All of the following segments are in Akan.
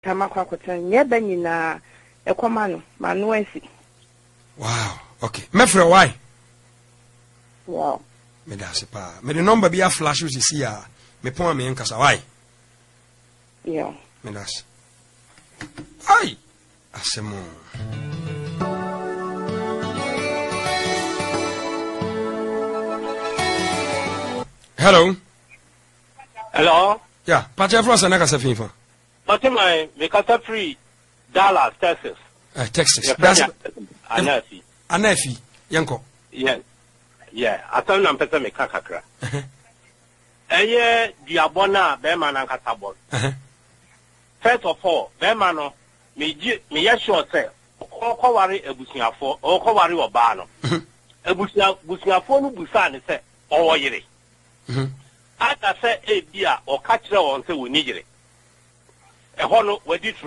Tamakwa kotan nyeba nyina ekoma no manu ansi. Wow. Okay. Mefre why? Wow. Me da se pa. Me the number be a flash you see ya. Me pon me nkasa why? Yeah. Me da se. Ai. Asemo. Hello. Hello. Yeah, Pacha Frost and Nakasa Fifa. But my Mikasa free Dallas, Texas. Texas. That's Anafi. Anafi. Yanko. Yeah. Yeah. I told them Pesa Mikakakra. Eye Diabona, Beman and Catabon. First of all, Bemano, me sure say, Okawari Ebusia for, Okawari or Bano. Ebusia for Busan say, or Yeri. I say a beer or catch her on say we need it. A honor with it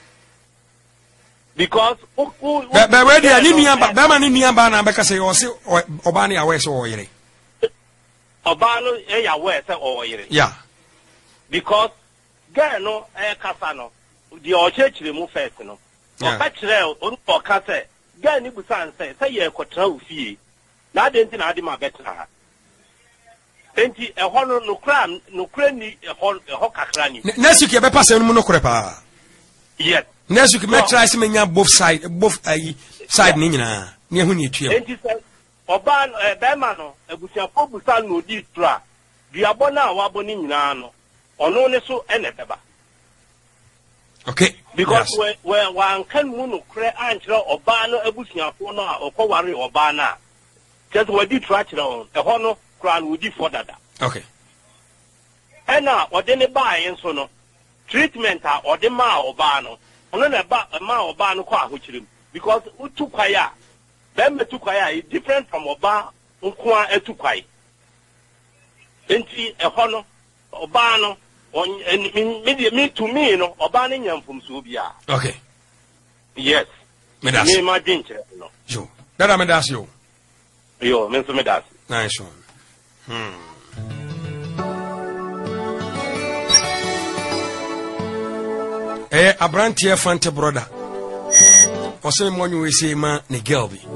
because but where the Aninian Bana because say or Obani away so or Yeri. Obano a aware say or Yeri. Yeah. Because girl no a casano the church remove first no. Or catch her on for casse girl Nibusan say ye quatra fee. Now didn't I my better. Enti ehono nokra ni eho kakra ni next week e be pass enu nokra pa yes next week me try se menya both side side ni nyina ne hu ni etuem enti se oba be ma no abusiafo busa no di tra duabo na wabo ni nyina no ono ne so ene beba okay because yes. we wan kan mu nokra ankyere oba no abusiafo no a okoware oba na just we di tra kyere on ehono would you for that? Okay. And now, what then buy and so no treatment or the ma or bano, or no about a ma or bano qua which because Utukaya, them Tukaya is different from Oba Unkwa Etukai. Enti a honor or bano on me to me, no, or banning from Subia. Okay. Yes. Me my danger, no. You. That I medas you. Yo, Mr. Medas. Nice one. Abrantia Fante brother. Or someone you will say, ma, ne girl be.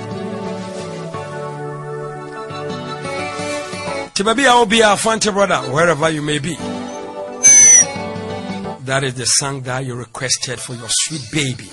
Tibabi, I will be a Fante brother, wherever you may be. That is the song that you requested for your sweet baby.